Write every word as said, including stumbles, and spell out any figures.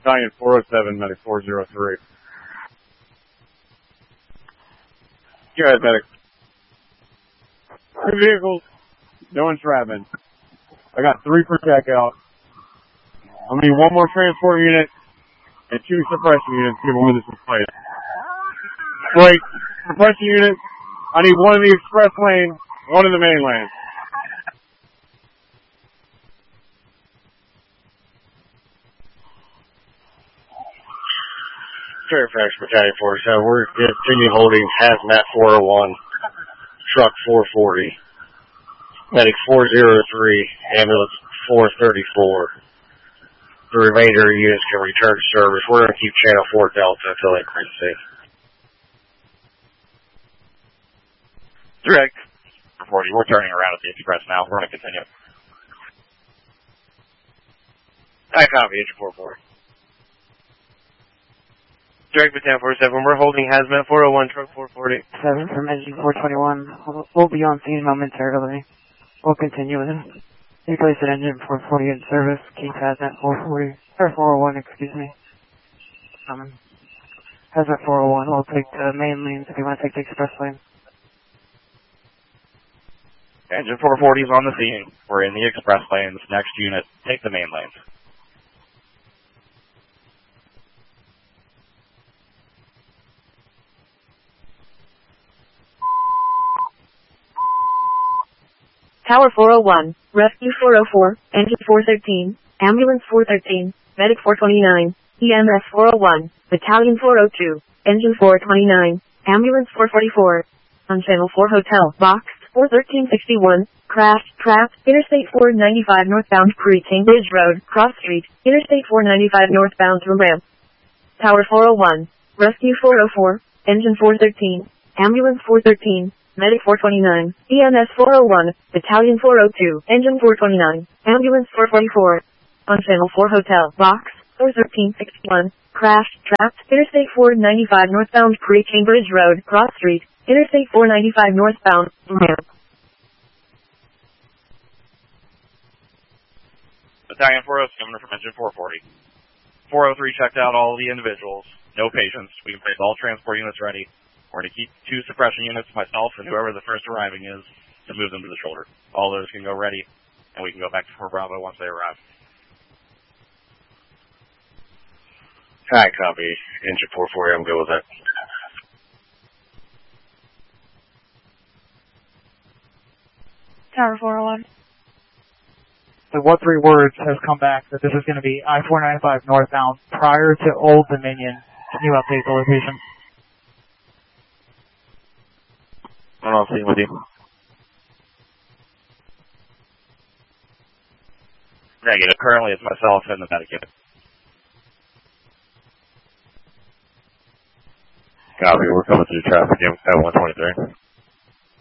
Battalion four oh seven, Medic four oh three. Go ahead, Medic. Three vehicles, no entrapment. I got three per checkout. I need one more transport unit and two suppression units to get one of this in place. Wait, suppression units, I need one in the express lane, one in the main lane. Fairfax Battalion four oh seven, we're continue holding Hazmat four oh one, Truck four forty, Medic four oh three, Ambulance four thirty-four. The remainder of units can return to service. We're going to keep Channel four Delta until they are safe. Direct. Reporting, we're turning around at the express now. We're going to continue. I copy, Engine four forty. Direct Battalion four oh seven, we're holding Hazmat four oh one, Truck four forty. seven from Engine four twenty-one. We'll, we'll be on scene momentarily. We'll continue with it. Replace at Engine four forty in service. Keep Hazmat four forty, or four oh one, excuse me. Um, Hazmat four oh one, we'll take the main lanes if you want to take the express lane. Engine four forty is on the scene. We're in the express lanes. Next unit, take the main lanes. Tower four oh one, Rescue four oh four, Engine four thirteen, Ambulance four thirteen, Medic four twenty-nine, E M S four oh one, Battalion four oh two, Engine four twenty-nine, Ambulance four forty-four. On Channel four Hotel, Box four thirteen sixty-one, crashed, trapped, Interstate four ninety-five northbound Pre-Cambridge Road, Cross Street, Interstate four ninety-five northbound to ramp. Tower four oh one, Rescue four oh four, Engine four thirteen, Ambulance four thirteen, Medic four twenty-nine, E M S four oh one, Battalion four oh two, Engine four twenty-nine, Ambulance four forty-four. On Channel four Hotel, Box four thirteen sixty-one, crashed, trapped, Interstate four ninety-five northbound Pre-Cambridge Road, Cross Street, Interstate four ninety-five northbound, ramp. Battalion four oh seven from Engine four forty. four oh three checked out all the individuals. No patients. We can place all transport units ready. We're going to keep two suppression units, myself and whoever the first arriving is, to move them to the shoulder. All those can go ready, and we can go back to Fort Bravo once they arrive. I copy, Engine four forty, I'm good with that. Tower four oh one. The what three words has come back that this is going to be I four ninety-five northbound prior to Old Dominion. Can you update the location? I'm on scene with you. Negative. Currently it's myself and the medic unit. Copy, we're coming through traffic at one twenty-three.